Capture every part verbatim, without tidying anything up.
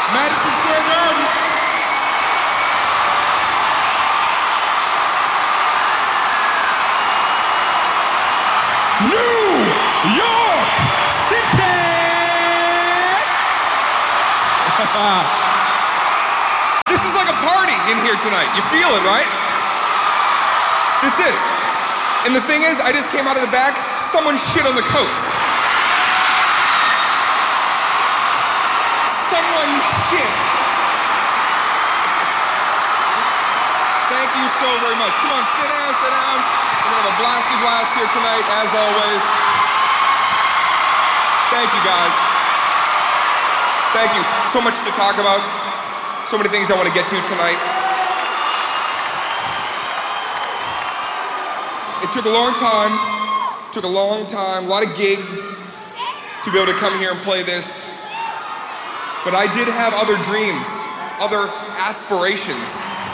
Madison Square Garden. New York City. This is like a party in here tonight. You feel it, right? This is. And the thing is, I just came out of the back, someone shit on the coats. Someone shit. Thank you so very much. Come on, sit down, sit down. We're gonna have a blasty blast here tonight, as always. Thank you, guys. Thank you. So much to talk about. So many things I want to get to tonight. It took a long time, took a long time, a lot of gigs to be able to come here and play this. But I did have other dreams, other aspirations.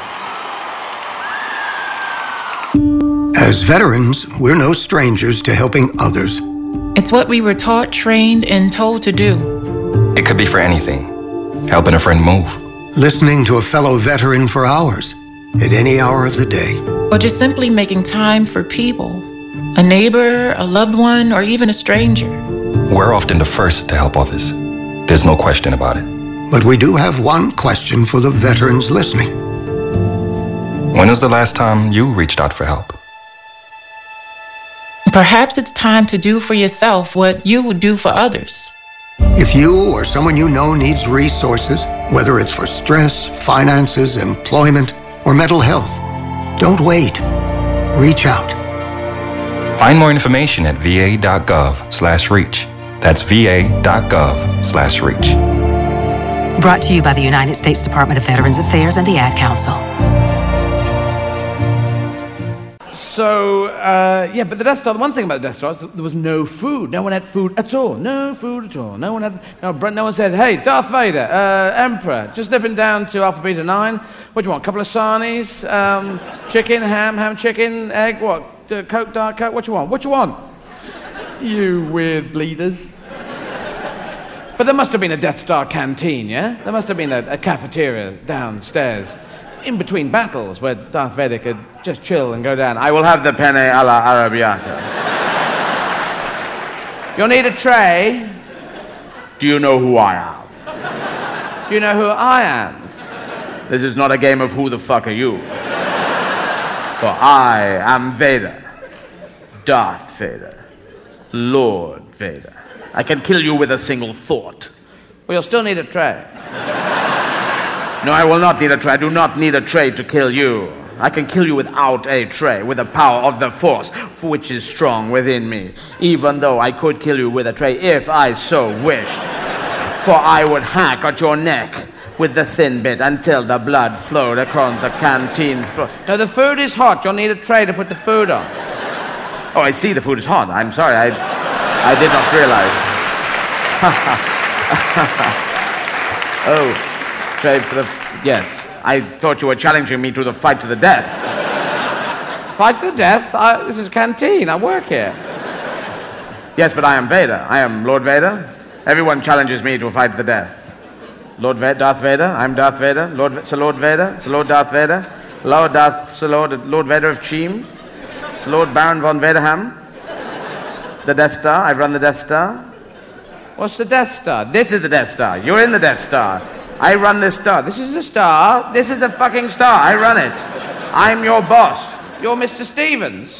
As veterans, we're no strangers to helping others. It's what we were taught, trained, and told to do. It could be for anything. Helping a friend move. Listening to a fellow veteran for hours, at any hour of the day. Or just simply making time for people. A neighbor, a loved one, or even a stranger. We're often the first to help others. There's no question about it. But we do have one question for the veterans listening. When was the last time you reached out for help? Perhaps it's time to do for yourself what you would do for others. If you or someone you know needs resources, whether it's for stress, finances, employment, or mental health, don't wait. Reach out. Find more information at va.gov slash reach. That's va.gov slash reach. Brought to you by the United States Department of Veterans Affairs and the Ad Council. So, uh, yeah, but the Death Star, the one thing about the Death Star is that there was no food. No one had food at all. No food at all. No one had, no, no one said, hey, Darth Vader, uh, Emperor, just nipping down to Alpha Beta nine. What do you want, a couple of sarnies, um, chicken, ham, ham, chicken, egg, what, uh, Coke, Diet Coke, what you want? What you want? You weird bleeders. But there must have been a Death Star canteen, yeah? There must have been a, a cafeteria downstairs. In between battles, where Darth Vader could just chill and go down. I will have the penne alla arrabbiata. You'll need a tray. Do you know who I am? Do you know who I am? This is not a game of who the fuck are you. For I am Vader. Darth Vader. Lord Vader. I can kill you with a single thought. Well, you'll still need a tray. No, I will not need a tray. I do not need a tray to kill you. I can kill you without a tray, with the power of the Force, which is strong within me. Even though I could kill you with a tray if I so wished. For I would hack at your neck with the thin bit until the blood flowed across the canteen floor. No, the food is hot. You'll need a tray to put the food on. Oh, I see the food is hot. I'm sorry. I, I did not realize. Oh. Tray for the... Yes. I thought you were challenging me to the fight to the death. Fight to the death? I, this is a canteen. I work here. Yes, but I am Vader. I am Lord Vader. Everyone challenges me to a fight to the death. Lord Vader, Darth Vader. I'm Darth Vader. Lord, Sir Lord Vader. Sir Lord Darth Vader. Lord Darth... Sir Lord... Lord Vader of Cheam. Sir Lord Baron von Vaderham. The Death Star. I run the Death Star. What's the Death Star? This is the Death Star. You're in the Death Star. I run this star. This is a star. This is a fucking star. I run it. I'm your boss. You're Mister Stevens.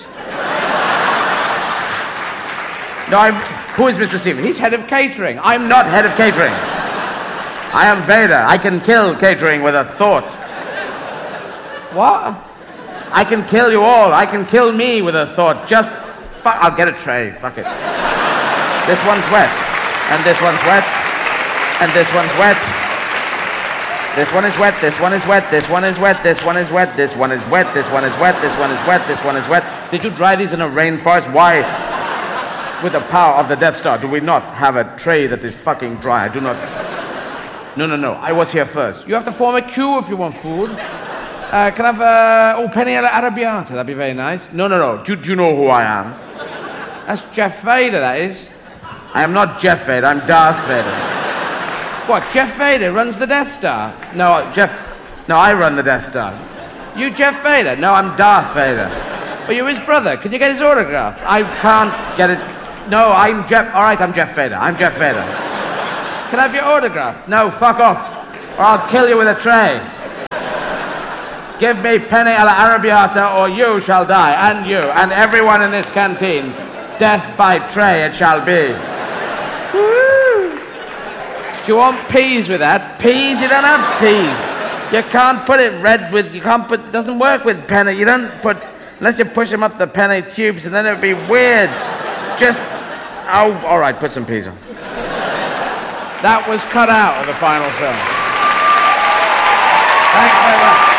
No, I'm... Who is Mister Stevens? He's head of catering. I'm not head of catering. I am Vader. I can kill catering with a thought. What? I can kill you all. I can kill me with a thought. Just... Fuck. I'll get a tray. Fuck it. This one's wet. And this one's wet. And this one's wet. This one is wet, this one is wet, this one is wet, this one is wet, this one is wet, this one is wet, this one is wet, this one is wet. Did you dry these in a rainforest? Why, with the power of the Death Star, do we not have a tray that is fucking dry? I do not... No, no, no, I was here first. You have to form a queue if you want food. Uh, can I have, uh, oh, penne alla arrabbiata, that'd be very nice. No, no, no, do, do you know who I am? That's Jeff Vader, that is. I am not Jeff Vader, I'm Darth Vader. What, Jeff Vader runs the Death Star? No, Jeff... No, I run the Death Star. You Jeff Vader? No, I'm Darth Vader. Well, you're his brother. Can you get his autograph? I can't get it. No, I'm Jeff... All right, I'm Jeff Vader. I'm Jeff Vader. Can I have your autograph? No, fuck off. Or I'll kill you with a tray. Give me penne alla arrabbiata or you shall die. And you. And everyone in this canteen. Death by tray it shall be. Woo! Do you want peas with that? Peas? You don't have peas. You can't put it red with, you can't put, it doesn't work with penne. You don't put, unless you push them up the penne tubes, and then it'd be weird. Just, oh, all right, put some peas on. That was cut out of the final film. Thanks very much.